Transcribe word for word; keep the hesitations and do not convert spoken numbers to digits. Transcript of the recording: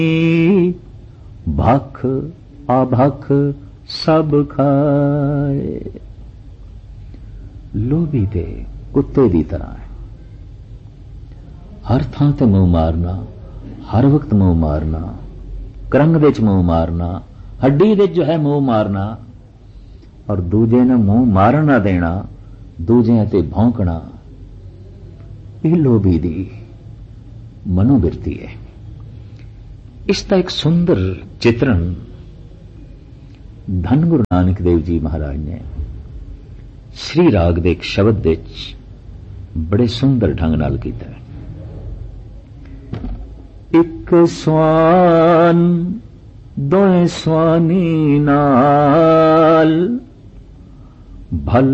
ਭਖ ਆਭਖ ਸਭ ਖਾਏ। ਲੋਭੀ ਤੇ ਕੁੱਤੇ ਦੀ ਤਰ੍ਹਾਂ ਹੈ, ਹਰ ਥਾਂ ਤੇ ਮੂੰਹ ਮਾਰਨਾ, ਹਰ ਵਕਤ ਮੂੰਹ ਮਾਰਨਾ, ਕਰੰਗ ਵਿੱਚ ਮੂੰਹ ਮਾਰਨਾ, ਹੱਡੀ ਵਿੱਚ ਜੋ ਹੈ ਮੂੰਹ ਮਾਰਨਾ, ਔਰ ਦੂਜੇ ਨੂੰ ਮੂੰਹ ਮਾਰਨ ਨਾ ਦੇਣਾ, ਦੂਜਿਆਂ ਤੇ ਭੌਂਕਣਾ, ਇਹ ਲੋਭੀ ਦੀ ਮਨੋਬਿਰਤੀ ਹੈ। ਇਸ ਦਾ ਇੱਕ ਸੁੰਦਰ ਚਿਤਰਨ ਧੰਨ ਗੁਰੂ ਨਾਨਕ ਦੇਵ ਜੀ ਮਹਾਰਾਜ ਨੇ ਸ਼੍ਰੀ ਰਾਗ ਦੇ ਇੱਕ ਸ਼ਬਦ ਵਿੱਚ ਬੜੇ ਸੁੰਦਰ ਢੰਗ ਨਾਲ ਕੀਤਾ ਹੈ। ਇੱਕ ਸਵਾਨ ਦੋਏ ਸਵਾਨੀ ਨਾਲ ਭਲ